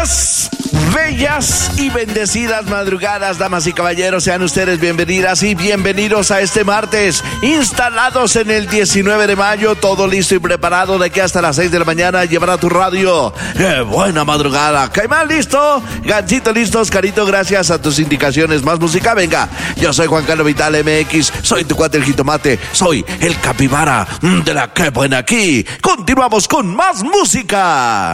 Buenas, bellas y bendecidas madrugadas, damas y caballeros. Sean ustedes bienvenidas y bienvenidos a este martes, instalados en el 19 de mayo, todo listo y preparado de que hasta las 6 de la mañana llevará tu radio. Buena madrugada. Caimán listo, Gancito listo, Oscarito, gracias a tus indicaciones. Más música, venga. Yo soy Juan Carlos Vital MX, soy tu cuate el jitomate, soy el capibara de la que buena aquí. Continuamos con más música.